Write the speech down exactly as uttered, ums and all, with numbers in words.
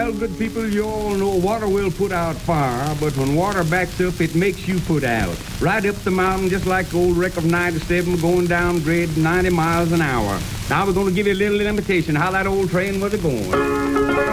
Well, good people, you all know water will put out fire, but when water backs up, it makes you put out. Right up the mountain, just like the old wreck of ninety-seven going down grade ninety miles an hour. Now we're going to give you a little imitation how that old train was a going.